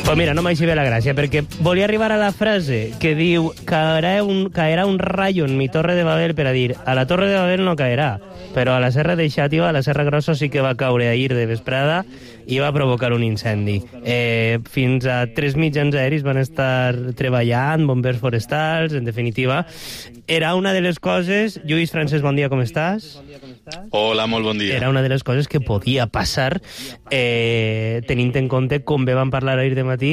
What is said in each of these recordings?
Pues mira, no m'ha així bé la gràcia, perquè volia arribar a la frase que diu caerà un rayo en mi torre de Babel per a dir a la torre de Babel no caerà, però a la serra de Xàtiva, a la serra grossa, sí que va caure ahir de vesprada i va provocar un incendi. Fins a 3 mitjans aeris van estar treballant, bombers forestals, en definitiva. Era una de les coses... Lluís Francesc, bon dia, com estàs? Hola, molt bon dia. Era una de les coses que podia passar, tenint en compte, com bé vam parlar ahir de matí,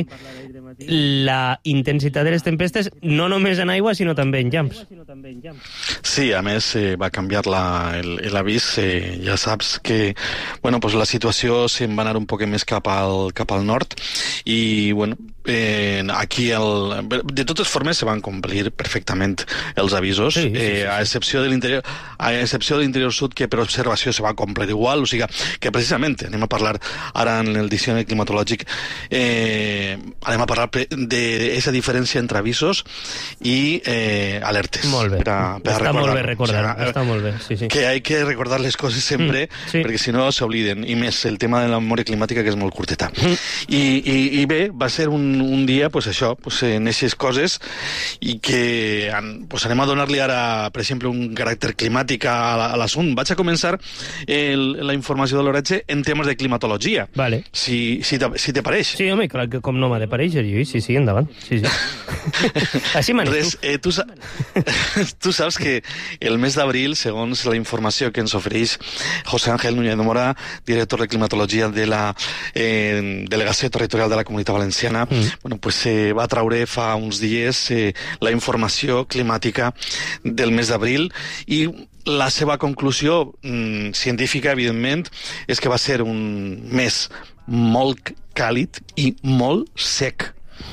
la intensitat de les tempestes, no només en aigua, sinó també en llamps. Sí, a més, va canviar l'avís. Ja saps que la situació se'n va anar un poc més cap al nord i, aquí, de totes formes, se van complir perfectament els avisos, sí. A excepció de l'interior sud, que per observació se va complir igual, o sigui que precisament anem a parlar ara en el diccionari climatològic, anem a parlar d'esa diferència entre avisos i alertes. Molt bé, està molt bé recordar, està molt bé, sí. Que hay que recordar les coses sempre, sí. Perquè si no s'obliden, i més el tema de la memòria climàtica, que és molt curteta. I bé, va ser un dia, en aquestes coses, i que anem a donar-li ara, per exemple, un caràcter climàtic a l'assumpte. Vaig a començar la informació de l'oratge en temes de climatologia. Vale. Si te pareix. Sí, home, clar que com no m'ha de parèixer, Lluís, sí, endavant. Sí. Així manes tu saps que el mes d'abril, segons la informació que ens ofereix José Ángel Núñez de Mora, director de climatologia de la Delegació Territorial de la Comunitat Valenciana, va traure fa uns dies la informació climàtica del mes d'abril, i la seva conclusió científica, evidentment, és que va ser un mes molt càlid i molt sec.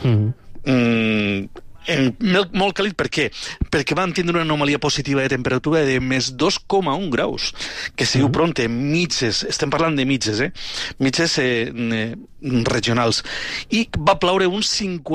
Molt càlid, per què? Perquè van tindre una anomalia positiva de temperatura de més 2,1 graus, que si ho pronte mitges, estem parlant de mitges, mitges regionals, i va ploure un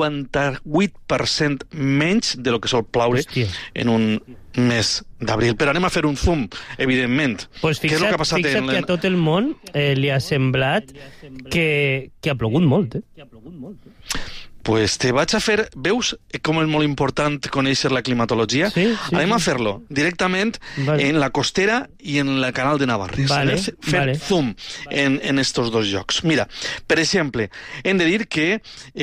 58% menys de lo que sol ploure en un mes d'abril. Però anem a fer un zoom, evidentment. Fixa't que a tot el món li ha semblat que ha plogut molt, Pues te vaig a fer... Veus com és molt important conèixer la climatologia? Sí. Anem a fer-lo directament en la costera i en el canal de Navarres. Fer zoom en estos dos llocs. Mira, per exemple, hem de dir que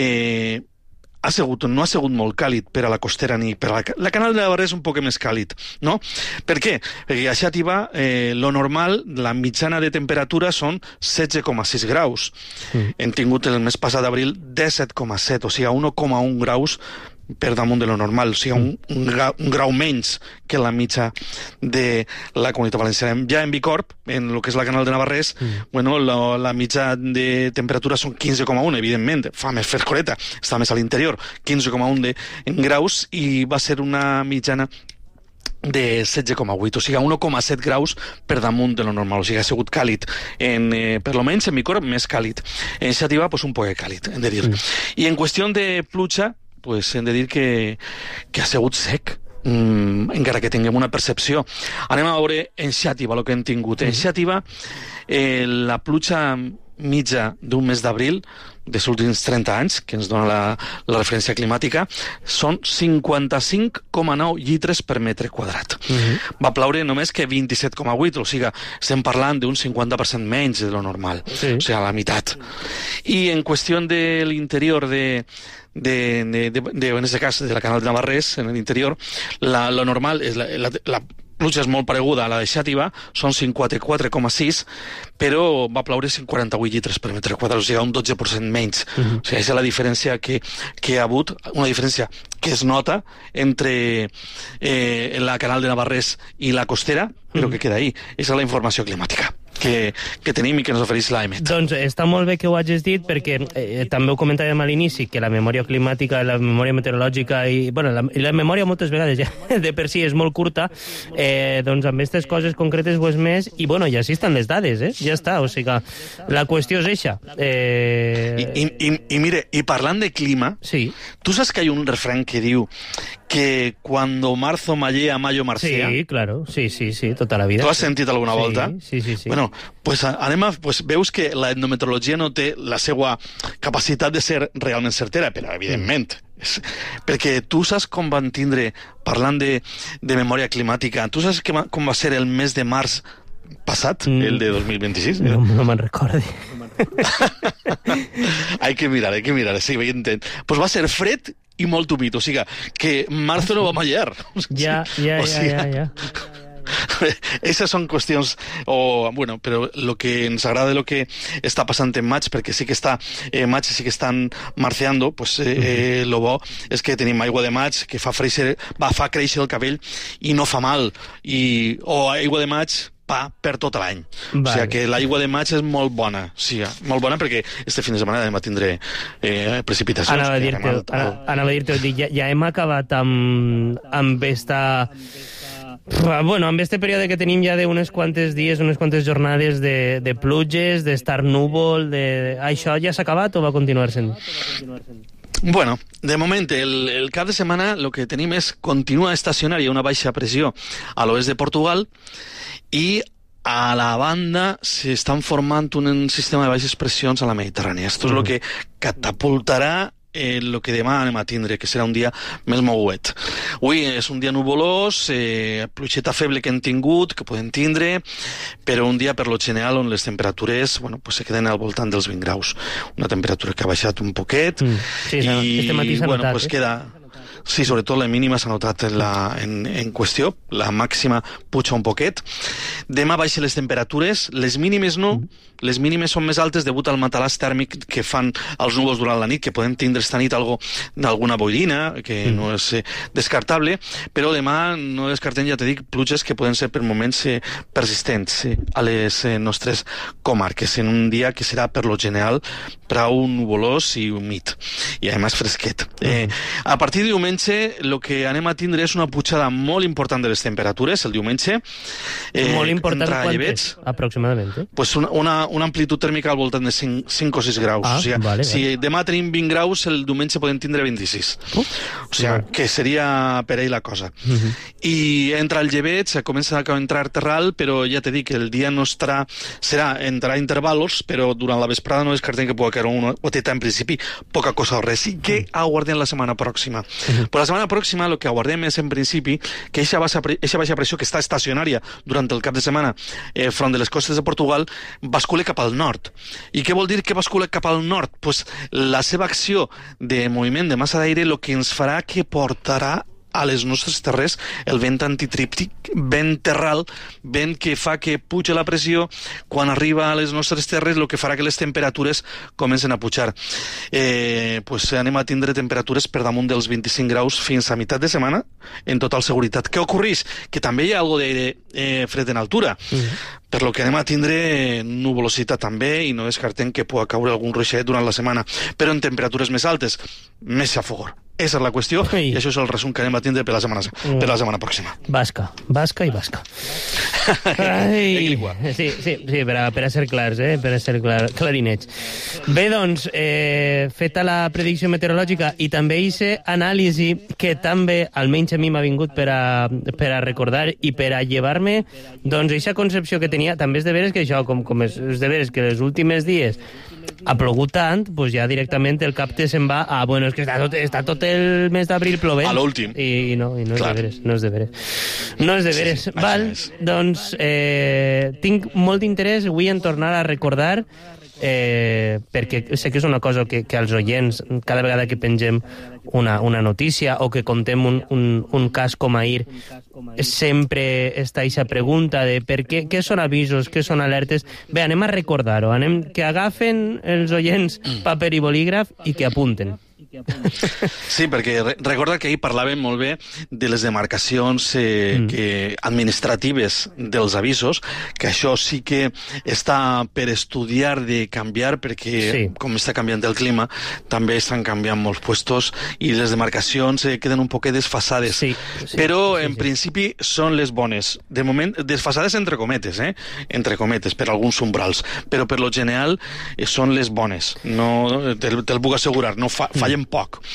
no ha sigut molt càlid per a la costera ni per a la canal de Navarres, un poc més càlid, no? Per què? Perquè a Xàtiva lo normal, la mitjana de temperatura són 16,6 graus. Hem tingut el mes passat d'abril 17,7, o sigui, 1,1 graus per damunt de lo normal, o sigui, un grau menys que la mitja de la Comunitat Valenciana. Ja en Bicorb, en el que és la canal de Navarrés, la mitja de temperatura són 15,1, evidentment, fa més frescoreta, està més a l'interior, 15,1 en graus, i va ser una mitjana de 16,8, o sigui, 1,7 graus per damunt de lo normal, o sigui, ha sigut càlid, per lo menys en Bicorb més càlid, en Xàtiva un poc càlid, hem de dir. I en qüestió de pluja, hem de dir que ha sigut sec, encara que tinguem una percepció. Anem a veure en Xàtiva el que hem tingut. En Xàtiva, la pluja mitja d'un mes d'abril dels últims 30 anys, que ens dona la referència climàtica, són 55,9 litres per metre quadrat. Va ploure només que 27,8, o sigui, estem parlant d'un 50% menys de lo normal, o sigui, a la meitat. I en qüestió de l'interior en aquest cas de la canal de Navarrés, en l'interior, lo normal és la pluja és molt pareguda a la de Xàtiva, són 54,6, però va ploure 148 litres per metre quadrat, o sigui, un 12% menys. O sigui, és la diferència que hi ha hagut, una diferència que es nota entre la canal de Navarrés i la costera, però que queda ahí. És la informació climàtica que tenim i que ens ofereix l'AEMET. Doncs està molt bé que ho hagis dit, perquè també ho comentàvem a l'inici, que la memòria climàtica, la memòria meteorològica i la memòria moltes vegades ja de per si és molt curta, doncs amb aquestes coses concretes ho és més, i ja sí estan les dades, ja està, o sigui que la qüestió és eixa. I mire, i parlant de clima, tu saps que hi ha un refrany que diu que cuando marzo mallea, mayo marcea. Sí, claro, sí, tota la vida. Tu has sentit alguna volta? Sí. Bueno, pues veus que la endometrologia no té la seva capacitat de ser realment certera, però evidentment. Perquè tu saps com van tindre, parlant de memòria climàtica, tu saps com va ser el mes de març passat, el de 2026? No me'n recordo. Hay que mirar, sí, veient. Pues va ser fred i molt humit, o sigui que marzo no va mallar. Ja. Esas son qüestions, però lo que ens agrada de lo que està passant en maig, perquè sí que està maig, sí que estan marceando, pues lo bo és que tenim aigua de maig que fa créixer el cabell i no fa mal, o aigua de maig per tot l'any. Vale. O sigui que l'aigua de maig és molt bona, sí, molt bona, perquè este fin de setmana demà tindré precipitacions. Anava a dir-te, ja hem acabat amb esta... Bueno, amb este període que tenim ja d'unes quantes dies, unes quantes jornades de pluges, d'estar núvol, això ja s'ha acabat o va continuar sent? Bueno, de moment, el cap de setmana el que tenim és continua estacionària una baixa pressió a l'oest de Portugal i a la banda s'estan formant un sistema de baixes pressions a la Mediterrània. Esto és el que catapultarà el que demà anem a tindre, que serà un dia més moguet. Avui és un dia nuvolós, pluixeta feble que hem tingut, que podem tindre, però un dia per lo general on les temperatures se queden al voltant dels 20 graus. Una temperatura que ha baixat un poquet. Sí, este matí s'ha notat. Queda... Sí, sobretot la mínima s'ha notat en qüestió, la màxima puja un poquet. Demà baixen les temperatures, les mínimes no, les mínimes són més altes degut al matalàs tèrmic que fan els núvols durant la nit, que podem tindre esta nit alguna boirina, que no és descartable, però demà no descartem, ja te dic, pluges que poden ser per moments persistents a les nostres comarques, en un dia que serà per lo general prou nuvolós i humit, i a més fresquet. A partir de diumenge, el que anem a tindre és una pujada molt important de les temperatures, el diumenge. Molt important, quantes, aproximadament? Pues una amplitud tèrmica al voltant de 5 o 6 graus. O sigui, si demà tenim 20 graus, el diumenge podem tindre 26. O sigui, que seria per ell la cosa. I entra el llebeig, comença a entrar terral, però ja t'he dit que el dia no entrarà a intervalos, però durant la vesprada no descartem que pugui caure una goteta, en principi, poca cosa o res. I què aguardem la setmana pròxima? Però la setmana pròxima el que aguardem és, en principi, que eixa baixa pressió que està estacionària durant el cap de setmana front de les costes de Portugal bascule cap al nord. I què vol dir que bascule cap al nord? Pues la seva acció de moviment de massa d'aire el que ens farà que portarà a les nostres terres el vent antitríptic, vent terral, vent que fa que puja la pressió, quan arriba a les nostres terres el que farà que les temperatures comencen a pujar. Pues anem a tindre temperatures per damunt dels 25 graus fins a meitat de setmana, en total seguretat. Què ocorreix? Que també hi ha algo d'aire fred en altura, per lo que anem a tindre nuvolositat també, i no descartem que pugui caure algun ruixet durant la setmana, però en temperatures més altes, més xafogor. Esa és la qüestió, i això és el resum que anem a tindre per la setmana pròxima. Basca i basca. Sí, per a ser clars, per a ser clarinets. Bé, doncs, feta la predicció meteorològica i també aquesta anàlisi que també, almenys a mi m'ha vingut per a recordar i per a llevar-me, doncs, aquesta concepció que tenia, també és de veres que això, com és de veres que els últims dies ha plogut tant, doncs ja directament el cap se'n va a, bueno, és que està tot el mes d'abril plovent. A l'últim. I no és de veres, no és de veres. No és de veres. Val, doncs tinc molt d'interès avui en tornar a recordar, perquè sé que és una cosa que als oients, cada vegada que pengem una notícia o que contem un cas com ahir, sempre està aquesta pregunta de per què són avisos, què són alertes. Bé, anem a recordar-ho, que agafen els oients paper i bolígraf i que apunten. Sí, perquè recorda que ahir parlàvem molt bé de les demarcacions administratives dels avisos, que això sí que està per estudiar de canviar, perquè com està canviant el clima, també estan canviant molts puestos i les demarcacions queden un poquet desfasades. Però en principi són les bones. De moment, desfasades entre cometes, per alguns umbrals, però per lo general són les bones. No, te'l puc assegurar, no fallen poc.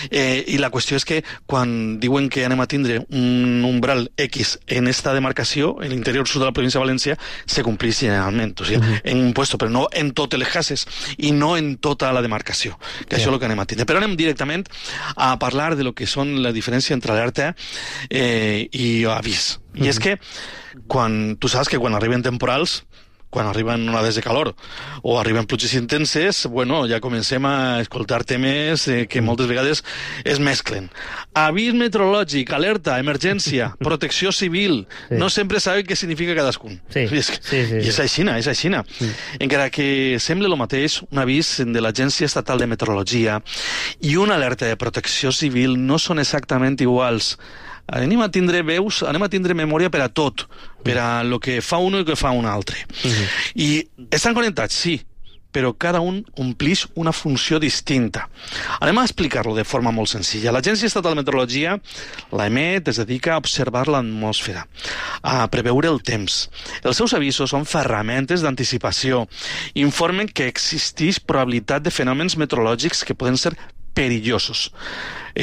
I la qüestió és que quan diuen que anem a tindre un umbral X en esta demarcació, en l'interior sud de la província de València, se complís generalment, o sigui, en un puesto, però no en totes les cases i no en tota la demarcació, que això és el que anem a tindre. Però anem directament a parlar de lo que són la diferència entre alerta i avís. I és que tu saps que quan arriben temporals, quan arriben onades de calor o arriben pluges intenses, bueno, ja comencem a escoltar temes que moltes vegades es mesclen. Avís meteorològic, alerta, emergència, protecció civil, no sempre saben què significa cadascun. Sí. I és aixina, és aixina. Encara que sembla el mateix, un avís de l'Agència Estatal de Meteorologia i una alerta de protecció civil no són exactament iguals. Anem a tindre veus, anem a tindre memòria per a tot, per a lo que fa un i el que fa un altre. I estan connectats, sí, però cada un omplix una funció distinta. Anem a explicar-lo de forma molt senzilla. L'Agència Estatal de Meteorologia, l'EMET, es dedica a observar l'atmosfera, a preveure el temps. Els seus avisos són ferramentes d'anticipació. Informen que existeix probabilitat de fenòmens meteorològics que poden ser perillosos.